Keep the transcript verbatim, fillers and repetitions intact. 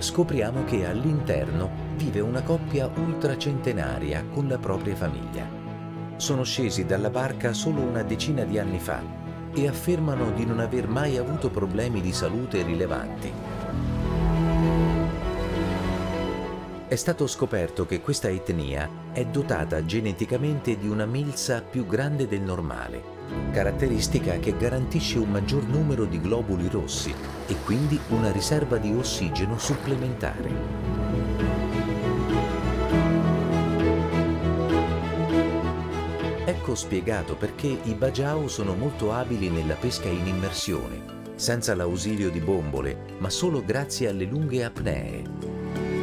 scopriamo che all'interno vive una coppia ultracentenaria con la propria famiglia. Sono scesi dalla barca solo una decina di anni fa e affermano di non aver mai avuto problemi di salute rilevanti. È stato scoperto che questa etnia è dotata geneticamente di una milza più grande del normale, caratteristica che garantisce un maggior numero di globuli rossi e quindi una riserva di ossigeno supplementare. Ecco spiegato perché i Bajau sono molto abili nella pesca in immersione, senza l'ausilio di bombole, ma solo grazie alle lunghe apnee.